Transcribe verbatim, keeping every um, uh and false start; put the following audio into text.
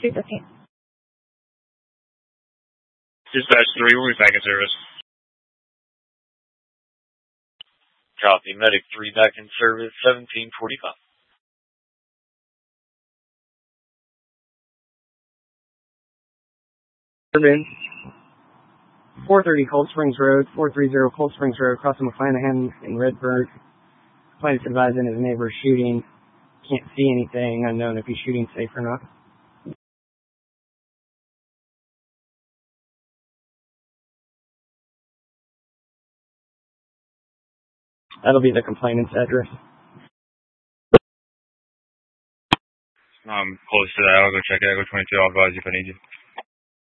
two fifteen. Dispatch three, we'll be back in service. Copy. Medic three back in service, seventeen forty-five. Urban. four thirty Cold Springs Road, four thirty Cold Springs Road, crossing McClanahan in Redbird. Plaintiff advising his neighbor shooting. Can't see anything. Unknown if he's shooting safe or not. That'll be the complainant's address. I'm close to that. I'll go check it. I'll go twenty-two. I'll advise you if I need you.